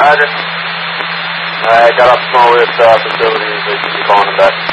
Roger. Got off small risk facilities. They should be calling him back.